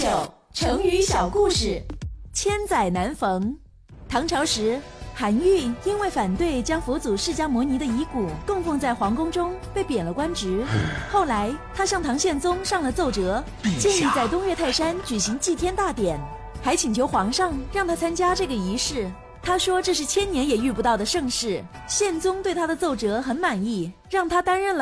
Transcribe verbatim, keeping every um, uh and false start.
九成语小故事。千载难逢。唐朝时，韩愈因为反对将佛祖释迦摩尼的遗骨供奉在皇宫中，被贬了官职。后来他向唐宪宗上了奏折，建议在东岳泰山举行祭天大典，还请求皇上让他参加这个仪式。他说这是千年也遇不到的盛事。宪宗对他的奏折很满意，让他担任了